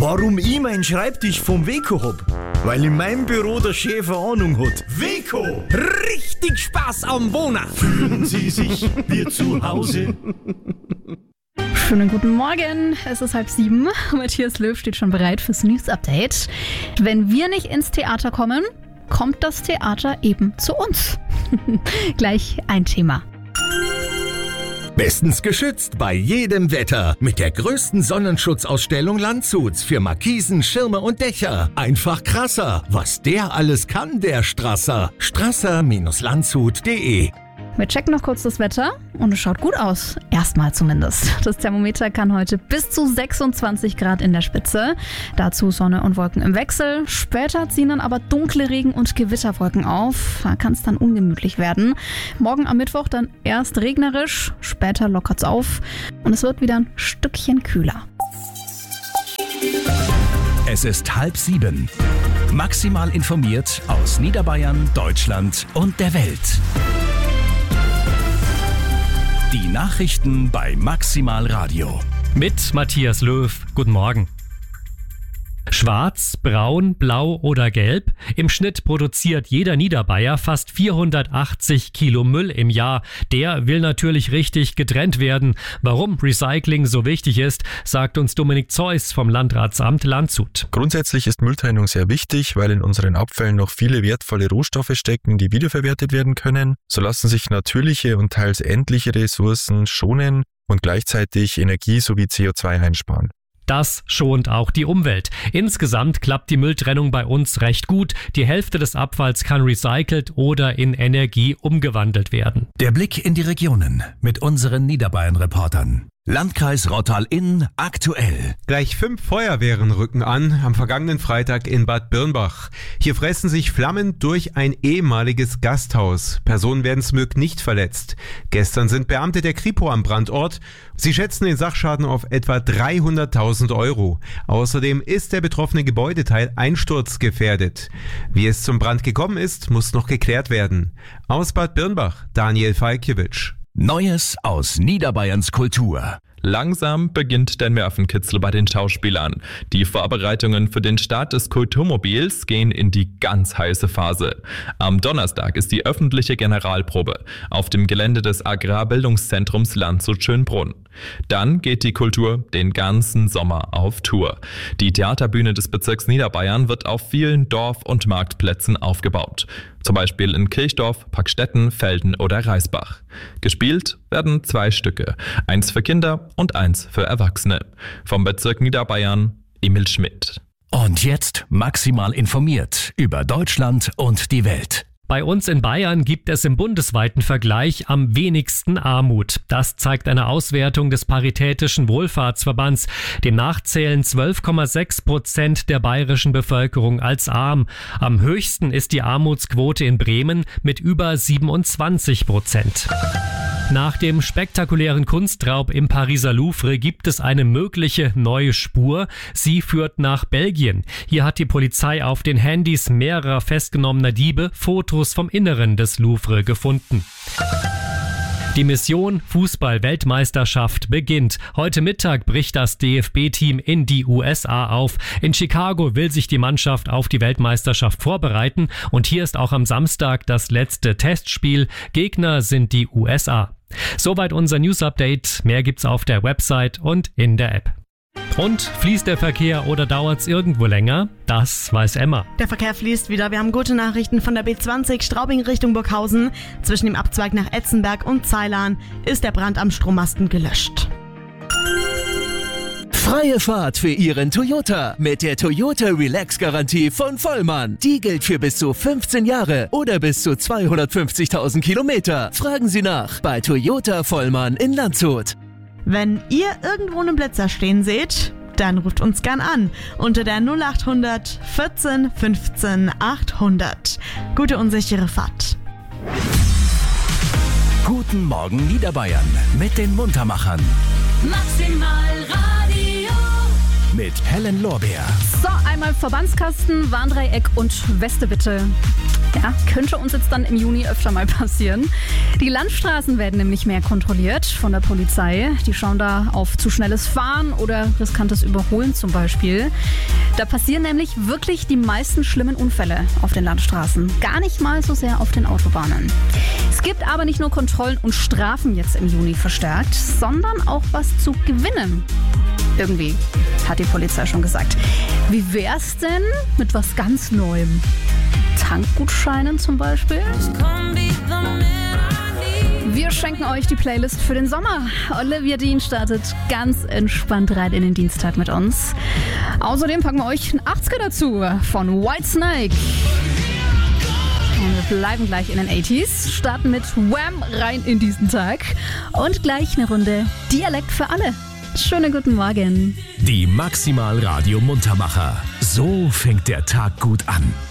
Warum ich meinen Schreibtisch vom Weco hab? Weil in meinem Büro der Chef eine Ahnung hat. Weco! Richtig Spaß am Wohnen! Fühlen Sie sich wie zu Hause? Schönen guten Morgen, es ist 6:30. Matthias Löw steht schon bereit fürs News-Update. Wenn wir nicht ins Theater kommen, kommt das Theater eben zu uns. Gleich ein Thema. Bestens geschützt bei jedem Wetter mit der größten Sonnenschutzausstellung Landshuts für Markisen, Schirme und Dächer. Einfach krasser, was der alles kann, der Strasser. Strasser-landshut.de. Wir checken noch kurz das Wetter und es schaut gut aus. Erstmal zumindest. Das Thermometer kann heute bis zu 26 Grad in der Spitze. Dazu Sonne und Wolken im Wechsel. Später ziehen dann aber dunkle Regen- und Gewitterwolken auf. Da kann es dann ungemütlich werden. Morgen am Mittwoch dann erst regnerisch, später lockert es auf und es wird wieder ein Stückchen kühler. Es ist 6:30. Maximal informiert aus Niederbayern, Deutschland und der Welt. Die Nachrichten bei Maximal Radio. Mit Matthias Löw. Guten Morgen. Schwarz, braun, blau oder gelb? Im Schnitt produziert jeder Niederbayer fast 480 Kilo Müll im Jahr. Der will natürlich richtig getrennt werden. Warum Recycling so wichtig ist, sagt uns Dominik Zeuss vom Landratsamt Landshut. Grundsätzlich ist Mülltrennung sehr wichtig, weil in unseren Abfällen noch viele wertvolle Rohstoffe stecken, die wiederverwertet werden können. So lassen sich natürliche und teils endliche Ressourcen schonen und gleichzeitig Energie sowie CO2 einsparen. Das schont auch die Umwelt. Insgesamt klappt die Mülltrennung bei uns recht gut. Die Hälfte des Abfalls kann recycelt oder in Energie umgewandelt werden. Der Blick in die Regionen mit unseren Niederbayern-Reportern. Landkreis Rottal-Inn aktuell. Gleich 5 Feuerwehren rücken an am vergangenen Freitag in Bad Birnbach. Hier fressen sich Flammen durch ein ehemaliges Gasthaus. Personen werden zum Glück nicht verletzt. Gestern sind Beamte der Kripo am Brandort. Sie schätzen den Sachschaden auf etwa 300.000 Euro. Außerdem ist der betroffene Gebäudeteil einsturzgefährdet. Wie es zum Brand gekommen ist, muss noch geklärt werden. Aus Bad Birnbach, Daniel Falkiewicz. Neues aus Niederbayerns Kultur. Langsam beginnt der Nervenkitzel bei den Schauspielern. Die Vorbereitungen für den Start des Kulturmobils gehen in die ganz heiße Phase. Am Donnerstag ist die öffentliche Generalprobe auf dem Gelände des Agrarbildungszentrums Landshut-Schönbrunn. Dann geht die Kultur den ganzen Sommer auf Tour. Die Theaterbühne des Bezirks Niederbayern wird auf vielen Dorf- und Marktplätzen aufgebaut. Zum Beispiel in Kirchdorf, Packstetten, Velden oder Reisbach. Gespielt werden 2 Stücke, eins für Kinder und eins für Erwachsene. Vom Bezirk Niederbayern, Emil Schmidt. Und jetzt maximal informiert über Deutschland und die Welt. Bei uns in Bayern gibt es im bundesweiten Vergleich am wenigsten Armut. Das zeigt eine Auswertung des Paritätischen Wohlfahrtsverbands. Demnach zählen 12,6% der bayerischen Bevölkerung als arm. Am höchsten ist die Armutsquote in Bremen mit über 27%. Nach dem spektakulären Kunstraub im Pariser Louvre gibt es eine mögliche neue Spur. Sie führt nach Belgien. Hier hat die Polizei auf den Handys mehrerer festgenommener Diebe Fotos vom Inneren des Louvre gefunden. Die Mission Fußball-Weltmeisterschaft beginnt. Heute Mittag bricht das DFB-Team in die USA auf. In Chicago will sich die Mannschaft auf die Weltmeisterschaft vorbereiten. Und hier ist auch am Samstag das letzte Testspiel. Gegner sind die USA. Soweit unser News-Update. Mehr gibt's auf der Website und in der App. Und fließt der Verkehr oder dauert's irgendwo länger? Das weiß Emma. Der Verkehr fließt wieder. Wir haben gute Nachrichten von der B20 Straubing Richtung Burghausen. Zwischen dem Abzweig nach Etzenberg und Zeilan ist der Brand am Strommasten gelöscht. Freie Fahrt für Ihren Toyota mit der Toyota Relax-Garantie von Vollmann. Die gilt für bis zu 15 Jahre oder bis zu 250.000 Kilometer. Fragen Sie nach bei Toyota Vollmann in Landshut. Wenn ihr irgendwo einen Blitzer stehen seht, dann ruft uns gern an unter der 0800 14 15 800. Gute und sichere Fahrt. Guten Morgen Niederbayern mit den Muntermachern. Maximal Radio. Mit Helen Lorbeer. So, einmal Verbandskasten, Warndreieck und Weste bitte. Ja, könnte uns jetzt dann im Juni öfter mal passieren. Die Landstraßen werden nämlich mehr kontrolliert. von der Polizei. Die schauen da auf zu schnelles Fahren oder riskantes Überholen zum Beispiel. Da passieren nämlich wirklich die meisten schlimmen Unfälle auf den Landstraßen. Gar nicht mal so sehr auf den Autobahnen. Es gibt aber nicht nur Kontrollen und Strafen jetzt im Juni verstärkt, sondern auch was zu gewinnen. Irgendwie, hat die Polizei schon gesagt. Wie wär's denn mit was ganz Neuem? Tankgutscheinen zum Beispiel? Wir schenken euch die Playlist für den Sommer. Olivia Dean startet ganz entspannt rein in den Dienstag mit uns. Außerdem packen wir euch einen 80er dazu von Whitesnake. Und wir bleiben gleich in den 80s, starten mit Wham! Rein in diesen Tag. Und gleich eine Runde Dialekt für alle. Schönen guten Morgen. Die Maximal Radio Muntermacher. So fängt der Tag gut an.